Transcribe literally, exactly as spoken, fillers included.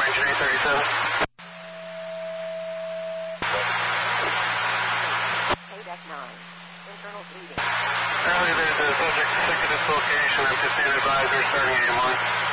engine eight thirty-seven. eight F nine. Internal bleeding. Apparently there's a subject sick at this location. I'm just being advised they're starting A M one.